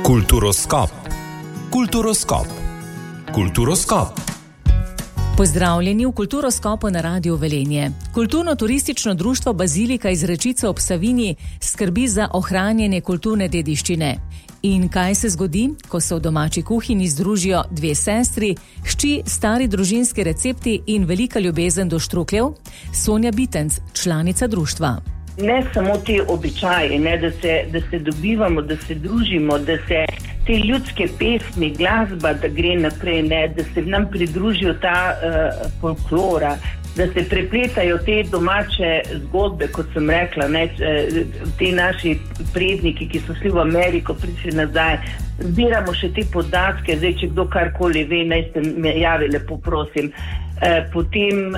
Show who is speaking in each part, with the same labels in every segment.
Speaker 1: Kulturoskop. Kulturoskop. Kulturoskop.
Speaker 2: Pozdravljeni v Kulturoskopu na Radiu Velenje. Kulturno-turistično društvo Bazilika iz Rečice ob Savinji skrbi za ohranjanje kulturne dediščine. In kaj se zgodi, ko se v domači kuhinji združijo dve sestri, hči, stari družinski recepti in velika ljubezen do štrukljev? Sonja Bitenc, članica društva.
Speaker 3: Ne samo te običaje, da se dobivamo, da se družimo, da se te ljudske pesmi, glasba, da gre naprej, da se nam pridružijo ta folklora, da se prepletajo te domače zgodbe, kot sem rekla, te naši predniki, ki so šli v Ameriko, prišli nazaj, zbiramo še te podatke, zdaj, če kdo karkoli ve, naj se me javi, lepo prosim. Potem,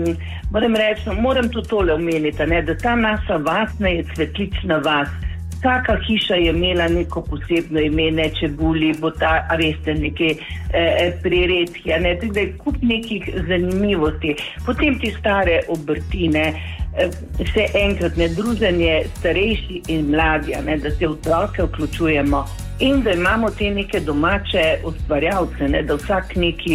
Speaker 3: moram tudi tole omeniti, da ta naša vas je cvetlična vas. Vsaka hiša je imela neko posebno ime, čebuli, bo ta, veste, neke priredki, da je kup nekih zanimivosti. Potem ti stare obrtine, še enkrat druženje starejši in mladja, da se otroke vključujemo in da imamo te neke domače ustvarjalce, da vsak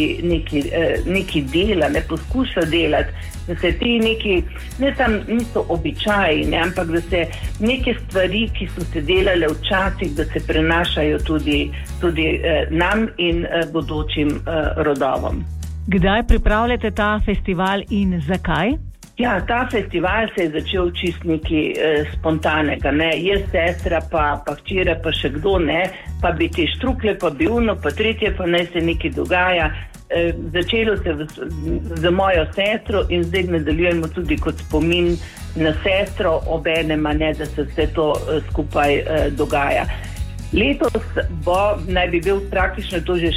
Speaker 3: neki dela, poskuša delati, da se ti neki, ne tam niso običaji, ampak da se neke stvari, ki so se delale včasih, da se prenašajo tudi nam in bodočim rodovom.
Speaker 2: Kdaj pripravljate ta festival in zakaj?
Speaker 3: Ja, ta festival se je začel čist neki spontanega, Jaz, sestra, pa hčera, pa še kdo, pa bi te štrukle, pa bi uno, pa tretje, pa naj se nekaj dogaja. Začelo se za mojo sestro in zdaj nadaljujemo tudi kot spomin na sestro, obenema, da se vse to skupaj dogaja. Letos naj bi bil praktično to že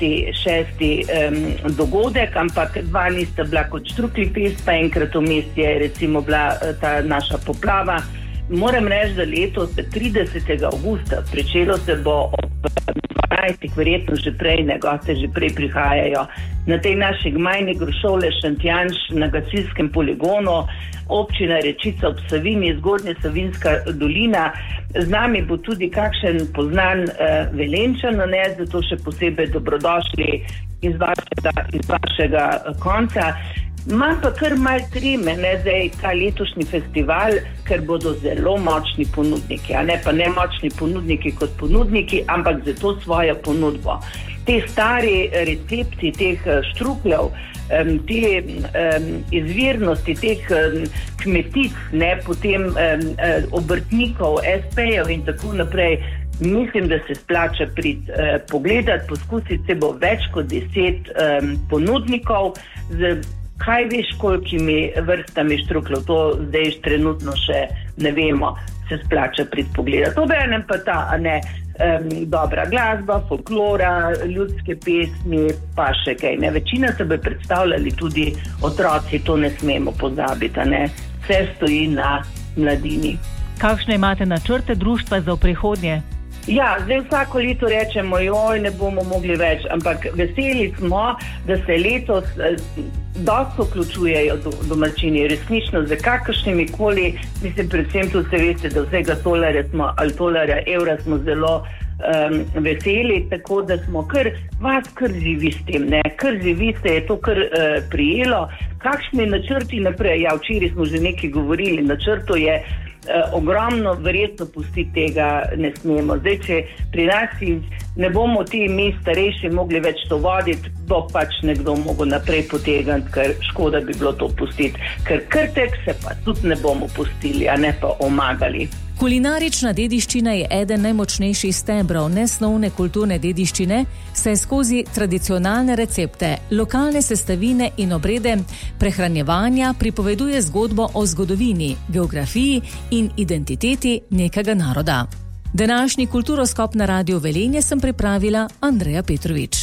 Speaker 3: šesti dogodek, ampak dva nista bila kot Štrukli fest, pa enkrat vmes je recimo bila ta naša poplava. Moram reči, da letos 30. avgusta, pričelo se bo ob 12. verjetno že prej, goste že prej prihajajo, na tej naši gmajni Grošovle Šentjanž na gasilskem poligonu, občina Rečica ob Savinji, Zgornja Savinjska dolina. Z nami bo tudi kakšen poznan Velenčan, zato še posebej dobrodošli iz vašega konca. Imam pa kar malo treme, zdaj ta letošnji festival, ker bodo zelo močni ponudniki, pa ne močni ponudniki kot ponudniki, ampak za to svojo ponudbo. Te stari recepti teh štrukljev, te izvirnosti teh kmetic, potem obrtnikov, SP-jev in tako naprej, mislim, da se splača pogledati, poskusiti, se bo več kot 10 ponudnikov z kaj veš kolikimi vrstami štrukljev, to zdaj trenutno še ne vemo, se splača pogledati. Obenem pa ta, dobra glasba, folklora, ljudske pesmi, pa še kaj. Večina se bo predstavljali tudi otroci, to ne smemo pozabiti, Vse stoji na mladini.
Speaker 2: Kakšne imate načrte društva za v prihodnje?
Speaker 3: Ja, zdaj vsako leto rečemo, ne bomo mogli več, ampak veseli smo, da se letos dosto vključujejo domačini, resnično, za kakršnimi koli, mislim, predvsem tudi se veste, da vsega tolarja, evra smo zelo veseli, tako da smo kar živi s tem, kar živi se je to kar prijelo. Kakšni načrti naprej? Ja, včeraj smo že nekaj govorili, načrto je ogromno, verjetno pustiti tega ne smemo. Zdaj, če pri nas ne bomo ti mi starejši mogli več to voditi, bo pač nekdo mogel naprej potegniti, ker škoda bi bilo to pustiti. Ker krtek se pa tudi ne bomo pustili, ne pa omagali.
Speaker 2: Kulinarična dediščina je eden najmočnejših stebrov nesnovne kulturne dediščine, saj skozi tradicionalne recepte, lokalne sestavine in obrede prehranjevanja pripoveduje zgodbo o zgodovini, geografiji in identiteti nekega naroda. Današnji Kulturoskop na Radiu Velenje sem pripravila Andreja Petrovič.